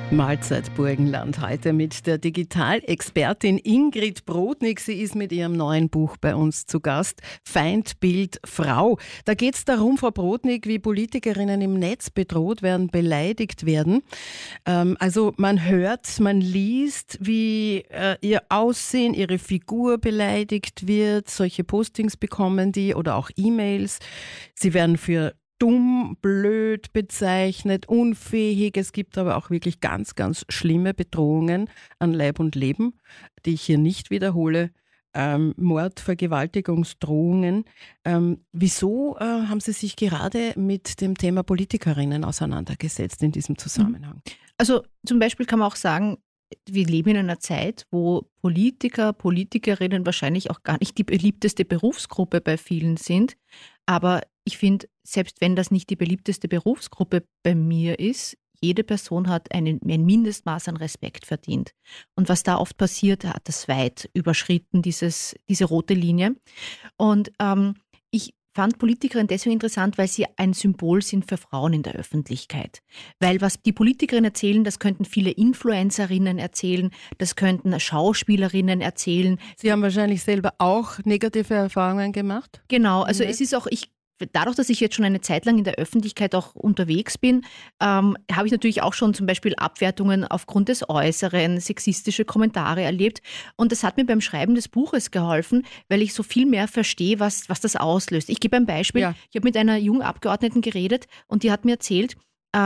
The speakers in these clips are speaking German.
Mahlzeit Burgenland heute mit der Digitalexpertin Ingrid Brodnik. Sie ist mit ihrem neuen Buch bei uns zu Gast, Feindbild Frau. Da geht es darum, Frau Brodnik, wie Politikerinnen im Netz bedroht werden, beleidigt werden. Also man hört, man liest, wie ihr Aussehen, ihre Figur beleidigt wird. Solche Postings bekommen die oder auch E-Mails. Sie werden für dumm, blöd bezeichnet, unfähig. Es gibt aber auch wirklich ganz, ganz schlimme Bedrohungen an Leib und Leben, die ich hier nicht wiederhole. Mord, Vergewaltigungsdrohungen. Wieso haben Sie sich gerade mit dem Thema Politikerinnen auseinandergesetzt in diesem Zusammenhang? Also zum Beispiel kann man auch sagen, wir leben in einer Zeit, wo Politiker, Politikerinnen wahrscheinlich auch gar nicht die beliebteste Berufsgruppe bei vielen sind. Aber ich finde, selbst wenn das nicht die beliebteste Berufsgruppe bei mir ist, jede Person hat ein Mindestmaß an Respekt verdient. Und was da oft passiert, hat das weit überschritten, diese rote Linie. Und ich fand Politikerinnen deswegen interessant, weil sie ein Symbol sind für Frauen in der Öffentlichkeit. Weil was die Politikerinnen erzählen, das könnten viele Influencerinnen erzählen, das könnten Schauspielerinnen erzählen. Sie haben wahrscheinlich selber auch negative Erfahrungen gemacht? Genau, also es ist auch, dadurch, dass ich jetzt schon eine Zeit lang in der Öffentlichkeit auch unterwegs bin, habe ich natürlich auch schon zum Beispiel Abwertungen aufgrund des Äußeren, sexistische Kommentare erlebt. Und das hat mir beim Schreiben des Buches geholfen, weil ich so viel mehr verstehe, was das auslöst. Ich gebe ein Beispiel. Ja. Ich habe mit einer jungen Abgeordneten geredet und die hat mir erzählt,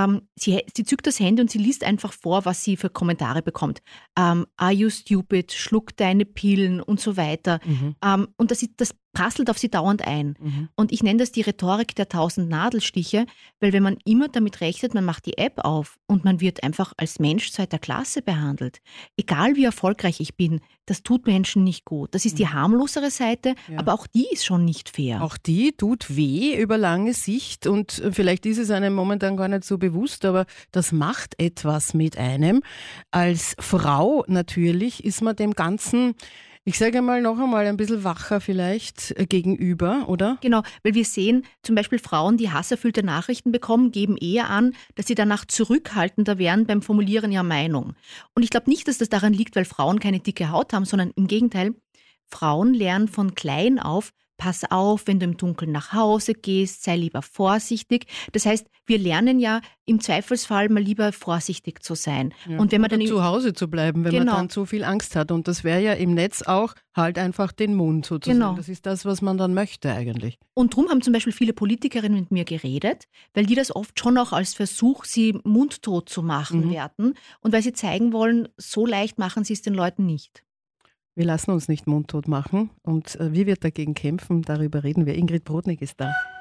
sie zückt das Handy und sie liest einfach vor, was sie für Kommentare bekommt. Are you stupid? Schluck deine Pillen und so weiter. Und das prasselt auf sie dauernd ein. Und ich nenne das die Rhetorik der 1000 Nadelstiche, weil wenn man immer damit rechnet, man macht die App auf und man wird einfach als Mensch zweiter Klasse behandelt. Egal wie erfolgreich ich bin, das tut Menschen nicht gut. Das ist die harmlosere Seite, aber auch die ist schon nicht fair. Auch die tut weh über lange Sicht und vielleicht ist es einem momentan gar nicht so bewusst, aber das macht etwas mit einem. Als Frau natürlich ist man dem Ganzen, ich sage mal noch einmal, ein bisschen wacher vielleicht gegenüber, oder? Genau, weil wir sehen zum Beispiel Frauen, die hasserfüllte Nachrichten bekommen, geben eher an, dass sie danach zurückhaltender wären beim Formulieren ihrer Meinung. Und ich glaube nicht, dass das daran liegt, weil Frauen keine dicke Haut haben, sondern im Gegenteil, Frauen lernen von klein auf, pass auf, wenn du im Dunkeln nach Hause gehst, sei lieber vorsichtig. Das heißt, wir lernen ja im Zweifelsfall mal lieber vorsichtig zu sein. Ja. Und wenn man oder dann zu Hause zu bleiben, wenn man dann zu viel Angst hat. Und das wäre ja im Netz auch halt einfach den Mund sozusagen. Genau. Das ist das, was man dann möchte eigentlich. Und darum haben zum Beispiel viele Politikerinnen mit mir geredet, weil die das oft schon auch als Versuch, sie mundtot zu machen, werten. Und weil sie zeigen wollen, so leicht machen sie es den Leuten nicht. Wir lassen uns nicht mundtot machen. Und wie wir dagegen kämpfen, darüber reden wir. Ingrid Brodnik ist da.